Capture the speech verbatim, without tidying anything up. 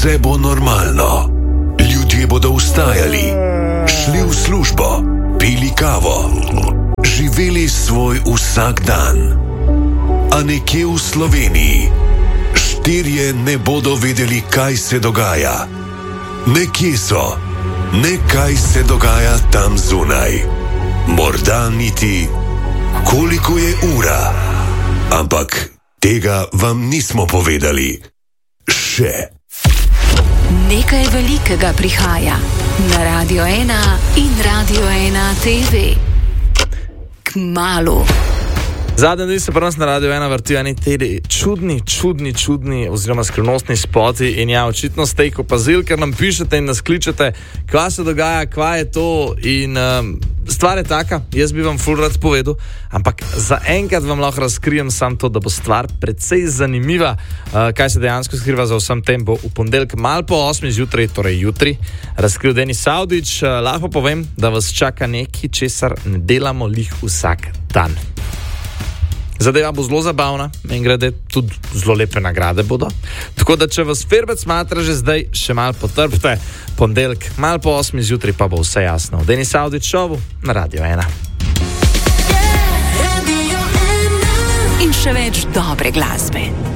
Vse bo normalno. Ljudje bodo vstajali, šli v službo, pili kavo, živeli svoj vsakdan. A nekje v Sloveniji štirje ne bodo vedeli, kaj se dogaja. Nekje so, nekaj se dogaja tam zunaj. Morda niti, koliko je ura. Ampak tega vam nismo povedali. Še. Nekaj velikega prihaja na Radio ena in Radio ena T V. Kmalu. Zadnji dan se pri nas na Radio ena vrtijo eni te čudni, čudni, čudni oziroma skrivnostni spoti in ja, očitno ste jih opazili, ker nam pišete in nas kličete, kva se dogaja, kva je to in um, stvar je taka, jaz bi vam ful rad povedal, ampak zaenkrat vam lahko razkrijem sam to, da bo stvar precej zanimiva, uh, kaj se dejansko skriva za vsem tem, bo v ponedeljek mal po osmi zjutraj, torej jutri, razkril Denis Avdić, uh, lahko povem, da vas čaka nekaj, česar ne delamo lih vsak dan. Zadeva bo zelo zabavna in grede tudi zelo lepe nagrade bodo. Tako da, če vas Ferbec smatra že zdaj, še malo potrpite, ponedeljek, malo po osmi zjutraj pa bo vse jasno. Denis Avdić šovu na Radio ena. In še več dobre glasbe.